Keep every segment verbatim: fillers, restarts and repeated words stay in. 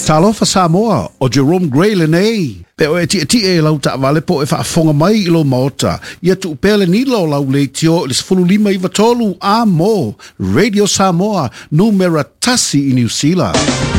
Talofa Samoa o Jerome Gray le nei. Pe o e ti ti e lau ta vale po e fa fonga mai ilo maota. Ia tu pele ni lo lau le tio le sfulu lima iwa tolu a mo. Radio Samoa numera tasi i New Zealand.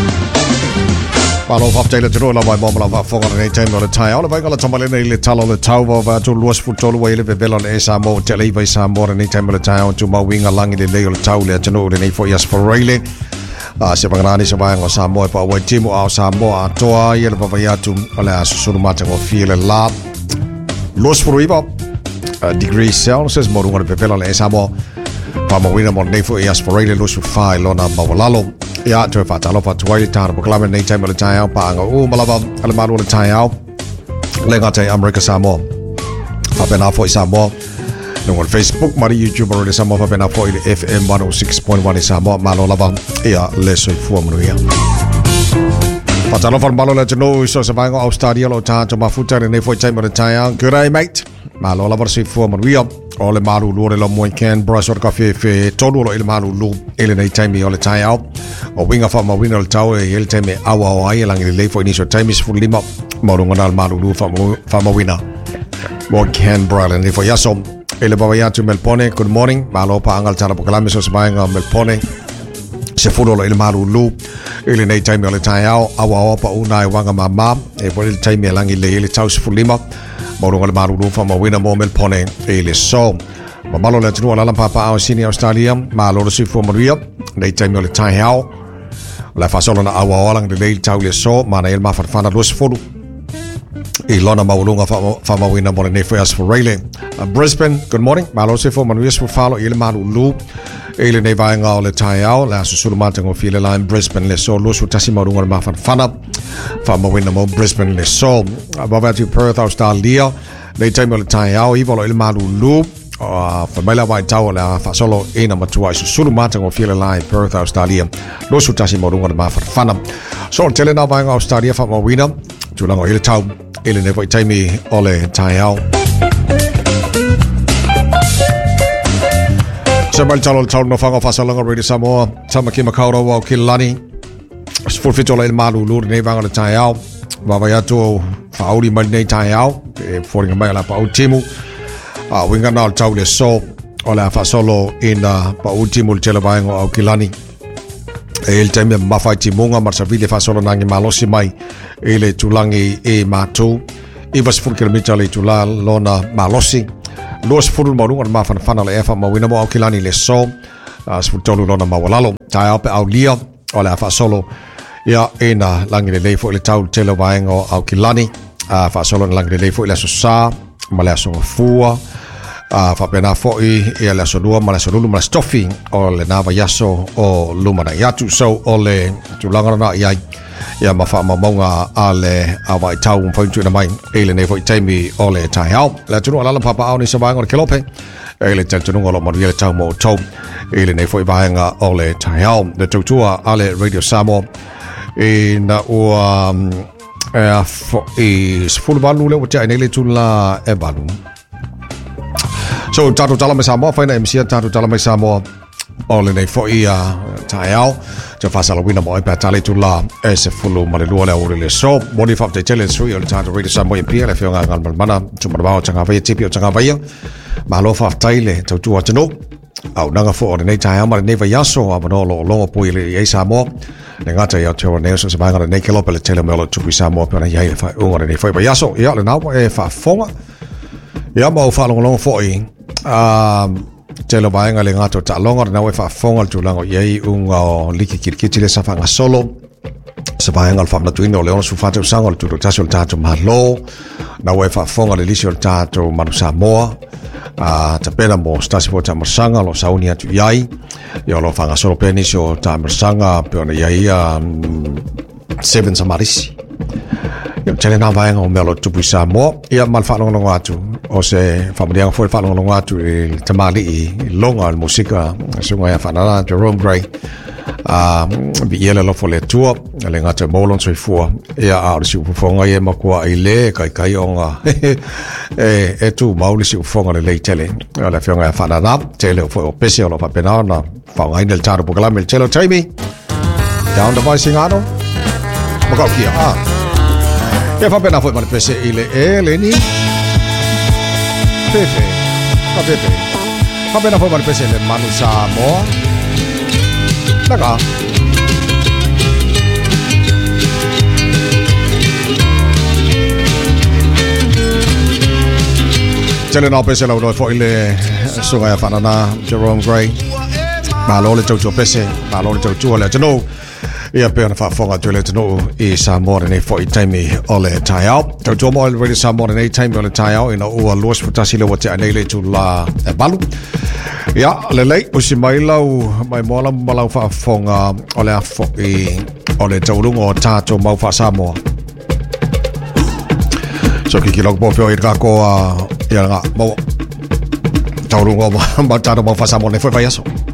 Palo whafteile te roa la vai mōmala wha whongara nei teimi o le tai. Ole vai kala tamale nei le talo le tau wa wa tu luas futolu wa ile ve vela le e Samoa te leiva i Samoa nei teimi o le tai o tu mawinga langi le leo le tau le atano le nei fo ias foreile. Uh, se pangarani se vai ngo Samoa pa wa timu au Samoa atoa ia le pawai atu ole a susuru mate ngo fiele la. Luas furuiva uh, degree Celsius morunga le vela le e Samoa. Pa mawina mo nei fo ias foreile luas fai lona mawalalo. Ia tu fa talo fa tuai tara po klame nei time le tai au pa nga u malava ale malu le tai au le ngate America Samoa fa pena fo Samoa no Facebook mari YouTube le Samoa fa pena fo le F M one oh six point one Samoa malo lava ia le so fu mo ia fa talo fa malo le no so se va Australia lo ta to mafuta nei fo time le tai au good day mate malo lava so fu mo ia o le malu lo le mo Canberra so ka fe fe tolu lo ile malu lo ile nei time o le tai au o winga fa ma winga le tau e ele time awa o ai langi le fo initial time is full lima mo ronga dal malu lu fa fa ma winga mo Canberra le fo yaso ele baba ya tu Melbourne good morning malo pa angal tara po kalame so sa nga Melbourne se fulo lo ile malu lu ile nei time o le tai au awa o pa una e wanga mama e po ile time langi le ile tau full lima mo ronga le malu lu fa ma winga mo Melbourne ele so Mamalo le tunu ala papa au sini Australia malo le sifu moria nei time o le tai au la fasolo na awa olang de le tau le so mana el mafarfana los folu e lona maulunga fa fa mawina mo nei fas for railing Brisbane good morning malo sifu manuis for falo ile malu lu ele nei vai nga le tai au la susulu mate ngo file line Brisbane le so los utasi maulunga mafarfana fa mawina mo Brisbane le so above to Perth Australia nei time o le tai au ivolo ile malu lu Uh, Famila vai tau la fa solo ina matua su sulu mata ngo file line Perth Australia lo su tasi morunga ma fa fana so tele na vai Australia fa mawina tu lango ile tau ile ne vai taimi ole taiao se mal talo tau no fa fa solo ngo Samoa tamaki makauro wa kilani for fitola il malu lu ne va ngo taiao va vai atu fa auri mal ne taiao e for mai la pa ultimo Ah, winga na tau le so ola fa solo ina pa ultimo le tele vai au kilani e il time ma fa timunga marsa vile fa solo nangi malosi mai ele tulangi e matu e vas fur kilometer le tula lona malosi los fur morunga ma fa fa le fa ma wina mo au kilani le so as fu tolu lona ma walalo tai op au lia ola fa solo ia ina langi le fo le tau tele vai au kilani a fa solo langi le fo le so sa ma le so fua a fa pena foi e la solua ma la solulu ma stoffi o le nava yaso o lumana yatu so o le tulanga na ia ia ma fa ma monga ale ava tau un fontu na mai ele ne foi taimi o le tai au la tunu ala papa au ni sa vai ngor kelope ele tantunu ngolo mo le tau mo tau ele ne foi vai nga o le tai au de tutua ale Radio Samoa e na o e fo e sfulu balu le o tia nei tula e balu so tatu tala me Samoa fa na M C tatu tala me Samoa ole nei fo ia tai au te fa sala wina mo e pa tale tula e se fulu ma le luole o le so boni fa te tele so ile tatu Radio Samoa e pia le fio nga ngal mana tu ma ba tanga vai tipi o tanga vai ma lo fa taile tu tu atino au nanga fo nei tai au ma nei va yaso a no lo lo po ile e Samoa ne ngata ia te o se vai ngara nei kelo pele tele me lo tu Samoa pe na ia fa o nei fa va yaso ia le na e fa fonga ia ma o fa lo lo fo i um telo vai ngale ngato ta longa na we fa fonga tu lango ye unga o liki kirkiti le safa nga solo se vai ngal fa na tu ino le ono su fa te sango tu ta sol ta tu malo na we fa fonga le lisio ta tu manu Samoa a ta pena mo stasi po ta masanga lo saunia tu yai yo lo fa nga solo penisio ta masanga pe ona yai a seven samarisi yo tele na vai ngo melo tu Samoa ia mal fa longa longa tu o se familia foi fa longa longa tu il tamali longa al musica sunga ya fa na Jerome Gray a bi yele lo fole tu le ngata molon soi fu ia a si fonga ye makua ile kai kai onga e e tu mauli si fonga le tele ala fonga ya fa na tele foi o pesi lo fa pena na fa ngai del taro po kala mel telo taimi down the voicing ano Makau kia ah. Ya fa pena foi para pese ile ele ni. Pepe. Fa pepe. Fa pena foi para pese le Manu Samoa. Naka. Tele na pese la no foi ile sunga fa na Jerome Gray. Ma lo le tau pese, ma lo le tau le tano. Ia pe ona fa fonga tole tano e Samoa nei foi time ole tai out. Tau to mo le Samoa nei time ole tai out ina o los futasi le wate nei le tu la e balu. Ia le lei o si mai lau mai mola malau fa fonga ole a fo e ole tau lungo tato mau fa Samoa. So ki ki log bo fo ir ka ko ia nga mo tau lungo ma tato mau fa Samoa nei foi vai aso.